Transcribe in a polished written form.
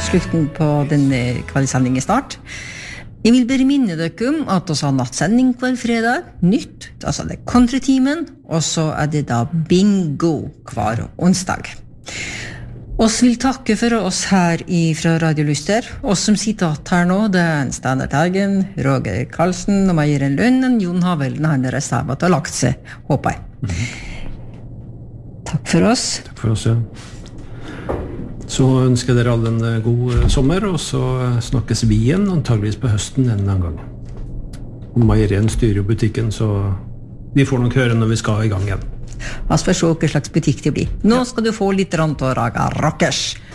slutten på denne kveldssendingen snart. Jeg vil bare minne dere om at vi har nattsending hver fredag, nytt, altså det countrytimen, og så det da bingo hver onsdag. Oss vil takke for oss her fra Radio Lyster. Oss som sitter her nå, det en Steinar Teigen, Roger Karlsen og Meiren Lunden, Jon Havelen, han reservat og lagt seg, håper jeg. Takk for oss. Takk for oss, ja. Så ønsker dere alle en god sommer, og så snakkes vi igjen, antageligvis på høsten en annen gang. Og Meiren styrer jo butikken, så vi får nok høre når vi skal i gang igjen. Altså, for så hva slags butikk det blir. Nå skal du få litt rant og raga rockers.